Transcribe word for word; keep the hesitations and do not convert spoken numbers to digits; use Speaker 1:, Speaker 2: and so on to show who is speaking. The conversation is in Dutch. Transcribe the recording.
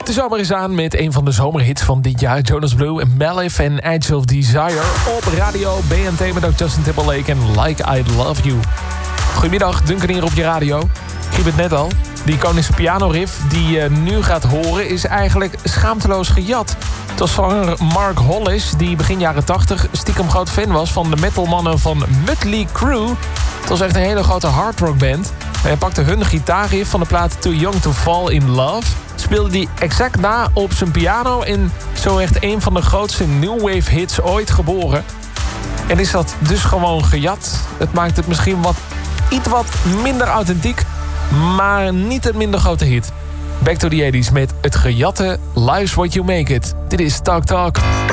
Speaker 1: De zomer is aan met een van de zomerhits van dit jaar. Jonas Blue, Malif en Edge of Desire. Op radio B N T met ook Justin Timberlake en Like I Love You. Goedemiddag, Duncan hier op je radio. Ik riep het net al. Die iconische pianoriff die je nu gaat horen is eigenlijk schaamteloos gejat. Het was zanger Mark Hollis, die begin jaren tachtig stiekem groot fan was van de metalmannen van Mötley Crüe. Het was echt een hele grote hardrockband. Hij pakte hun gitaarriff van de plaat Too Young to Fall in Love, speelde die exact na op zijn piano en zo echt een van de grootste new wave hits ooit geboren. En is dat dus gewoon gejat. Het maakt het misschien wat iets wat minder authentiek, maar niet een minder grote hit. Back to the eighties met het gejatte Life's What You Make It. Dit is Talk Talk.